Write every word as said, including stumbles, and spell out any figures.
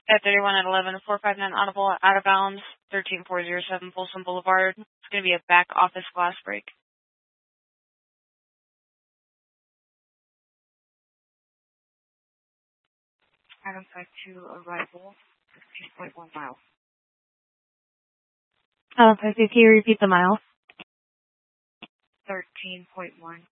At thirty-one at eleven, four five nine audible, out of bounds, thirteen four zero seven Folsom Boulevard. It's going to be a back office glass break. Item five two, arrival, fifteen point one miles. Uh, can you repeat the miles? thirteen point one.